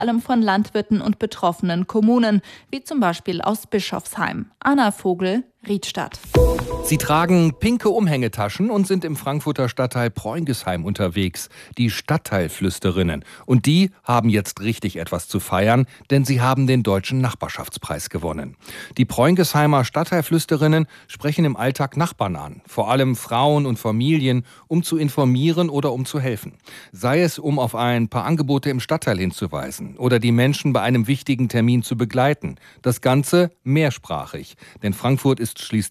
allem von Landwirten und betroffenen Kommunen, wie zum Beispiel aus Bischofsheim. Anna Vogel, Riedstadt. Sie tragen pinke Umhängetaschen und sind im Frankfurter Stadtteil Preungesheim unterwegs. Die Stadtteilflüsterinnen. Und die haben jetzt richtig etwas zu feiern, denn sie haben den Deutschen Nachbarschaftspreis gewonnen. Die Preungesheimer Stadtteilflüsterinnen sprechen im Alltag Nachbarn an. Vor allem Frauen und Familien, um zu informieren oder um zu helfen. Sei es, um auf ein paar Angebote im Stadtteil hinzuweisen oder die Menschen bei einem wichtigen Termin zu begleiten. Das Ganze mehrsprachig. Denn Frankfurt ist schließlich